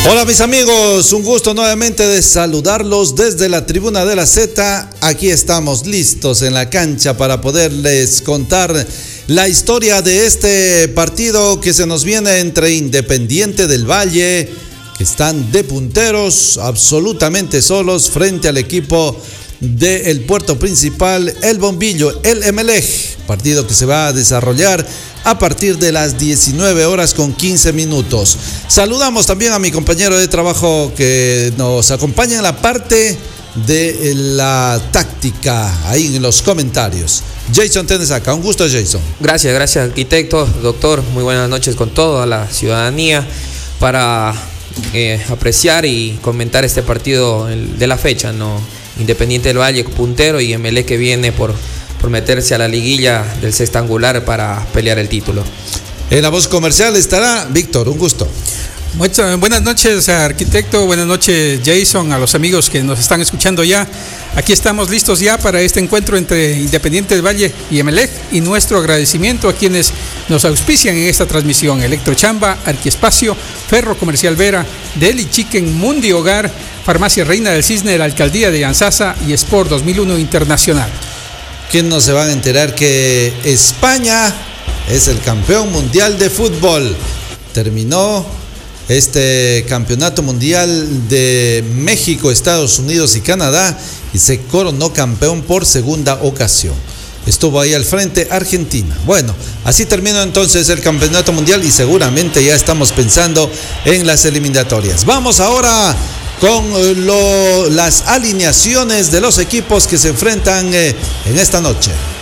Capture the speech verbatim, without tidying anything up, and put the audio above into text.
Hola mis amigos, un gusto nuevamente de saludarlos desde la tribuna de la Z. Aquí estamos listos en la cancha para poderles contar la historia de este partido que se nos viene entre Independiente del Valle, que están de punteros absolutamente solos frente al equipo del puerto principal, el Bombillo, el Emelec, partido que se va a desarrollar a partir de las diecinueve horas con quince minutos. Saludamos también a mi compañero de trabajo que nos acompaña en la parte de la táctica, ahí en los comentarios. Jason Tenesaca, un gusto, Jason. Gracias, gracias, arquitecto, doctor. Muy buenas noches con toda la ciudadanía para eh, apreciar y comentar este partido de la fecha, ¿no? Independiente del Valle puntero y Emelec que viene por, por meterse a la liguilla del sextangular para pelear el título. En la voz comercial estará Víctor, un gusto. Muchas buenas noches, arquitecto, buenas noches, Jason, a los amigos que nos están escuchando ya. Aquí estamos listos ya para este encuentro entre Independiente del Valle y Emelec, y nuestro agradecimiento a quienes nos auspician en esta transmisión: Electrochamba, Arquiespacio, Ferro Comercial Vera, Deli Chicken, Mundi Hogar, Farmacia Reina del Cisne, la Alcaldía de Anzasa y Sport dos mil uno Internacional. ¿Quién no se van a enterar que España es el campeón mundial de fútbol? Terminó este campeonato mundial de México, Estados Unidos y Canadá y se coronó campeón por segunda ocasión. Estuvo ahí al frente Argentina. Bueno, así terminó entonces el campeonato mundial y seguramente ya estamos pensando en las eliminatorias. Vamos ahora con lo, las alineaciones de los equipos que se enfrentan eh, en esta noche.